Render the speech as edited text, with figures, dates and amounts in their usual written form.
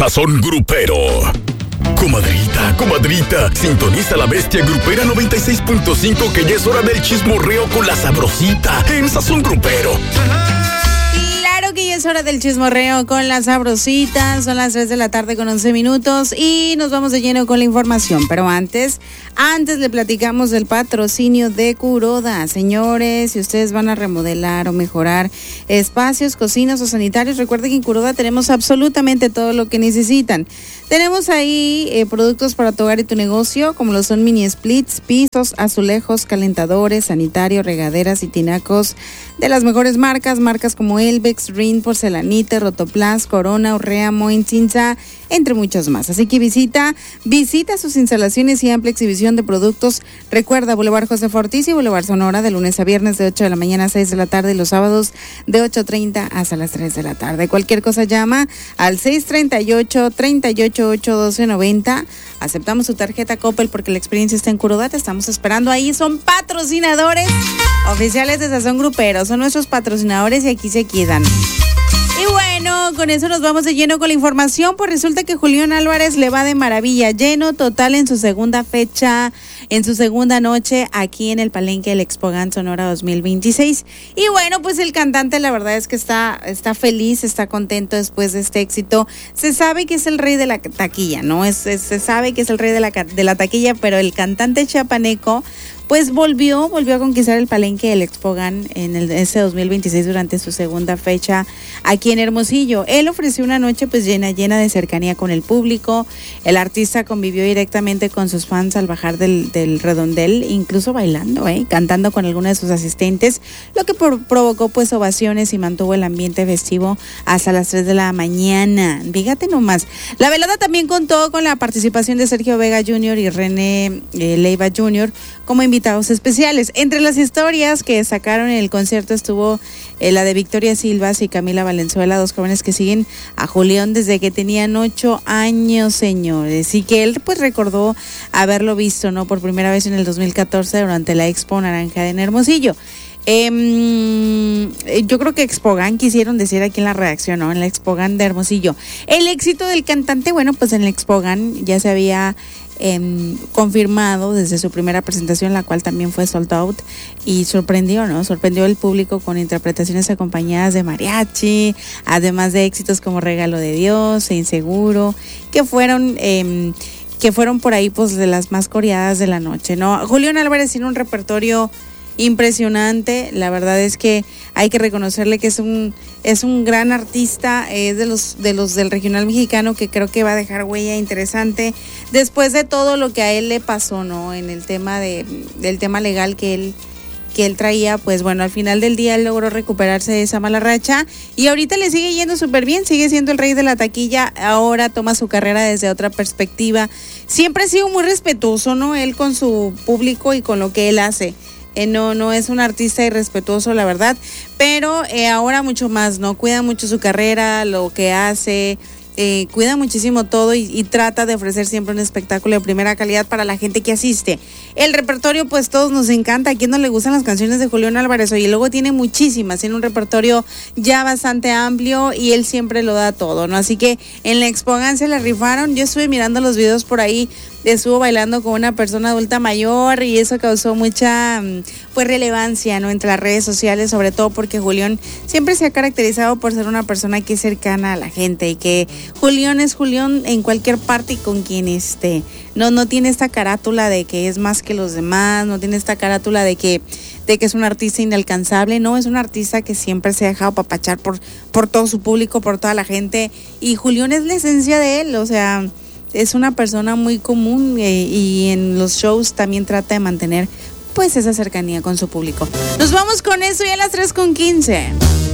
Sazón Grupero. Comadrita, comadrita, sintoniza la bestia grupera 96.5 que ya es hora del chismorreo con la sabrosita en Sazón Grupero. Claro que ya es hora del chismorreo con la sabrosita. Son las 3 de la tarde con 11 minutos y nos vamos de lleno con la información. Pero antes le platicamos del patrocinio de Kuroda. Señores, si ustedes van a remodelar o mejorar espacios, cocinas o sanitarios, recuerden que en Kuroda tenemos absolutamente todo lo que necesitan. Tenemos ahí productos para tu hogar y tu negocio, como lo son mini splits, pisos, azulejos, calentadores, sanitarios, regaderas y tinacos de las mejores marcas como Elvex, Rin, Porcelanite, Rotoplas, Corona, Urrea, Moin, Cinza, entre muchos más. Así que visita sus instalaciones y amplia exhibición de productos. Recuerda, Boulevard José Ortiz y Boulevard Sonora, de lunes a viernes de 8 de la mañana a 6 de la tarde y los sábados de 8:30 hasta las 3 de la tarde. Cualquier cosa llama al 638-388-1290. Aceptamos su tarjeta Coppel porque la experiencia está en Kuroda. Te estamos esperando ahí. Son patrocinadores oficiales de Sazón Grupero. Son nuestros patrocinadores y aquí se quedan. Y bueno, con eso nos vamos de lleno con la información, pues resulta que Julián Álvarez le va de maravilla, lleno total en su segunda fecha, en su segunda noche aquí en el Palenque del Expogan Sonora 2026. Y bueno, pues el cantante la verdad es que está feliz, está contento después de este éxito. Se sabe que es el rey de la taquilla, ¿no? Se sabe que es el rey de la taquilla, pero el cantante chiapaneco pues volvió a conquistar el Palenque del Expogan en ese 2026 durante su segunda fecha aquí en Hermosillo. Él ofreció una noche pues llena de cercanía con el público. El artista convivió directamente con sus fans al bajar del redondel, incluso bailando, cantando con algunos de sus asistentes, lo que provocó pues ovaciones y mantuvo el ambiente festivo hasta las 3 de la mañana. Fíjate nomás. La velada también contó con la participación de Sergio Vega Jr. y René Leiva Jr. como invitados especiales. Entre las historias que sacaron en el concierto estuvo la de Victoria Silvas y Camila Valenzuela, dos jóvenes que siguen a Julián desde que tenían 8 años, señores, y que él pues recordó haberlo visto, ¿no? Por primera vez en el 2014 durante la Expo Naranja en Hermosillo. Yo creo que Expogan quisieron decir aquí en la redacción, ¿no? En la Expogan de Hermosillo. El éxito del cantante, bueno, pues en el Expogan ya se había confirmado desde su primera presentación, la cual también fue sold out, y sorprendió el público con interpretaciones acompañadas de mariachi, además de éxitos como Regalo de Dios e Inseguro, que fueron por ahí pues de las más coreadas de la noche, ¿no? Julián Álvarez tiene un repertorio impresionante. La verdad es que hay que reconocerle que es un gran artista, es de los del regional mexicano, que creo que va a dejar huella interesante después de todo lo que a él le pasó, ¿no? En el tema del tema legal que él traía. Pues bueno, al final del día él logró recuperarse de esa mala racha y ahorita le sigue yendo súper bien, sigue siendo el rey de la taquilla. Ahora toma su carrera desde otra perspectiva. Siempre ha sido muy respetuoso, ¿no? Él con su público y con lo que él hace. No es un artista irrespetuoso, la verdad, pero ahora mucho más, ¿no? Cuida mucho su carrera, lo que hace, cuida muchísimo todo y trata de ofrecer siempre un espectáculo de primera calidad para la gente que asiste. El repertorio, pues todos nos encanta. ¿A quién no le gustan las canciones de Julián Álvarez? Oye, luego tiene muchísimas, tiene un repertorio ya bastante amplio y él siempre lo da todo, ¿no? Así que en la Expogan se la rifaron. Yo estuve mirando los videos por ahí, estuvo bailando con una persona adulta mayor y eso causó mucha pues relevancia, ¿no? Entre las redes sociales, sobre todo porque Julián siempre se ha caracterizado por ser una persona que es cercana a la gente y que Julián es Julián en cualquier parte y con quien esté. No tiene esta carátula de que es más que los demás, no tiene esta carátula de que es un artista inalcanzable. No, es un artista que siempre se ha dejado apapachar por todo su público, por toda la gente, y Julián es la esencia de él. O sea, es una persona muy común y en los shows también trata de mantener pues esa cercanía con su público. Nos vamos con eso y a las 3:15.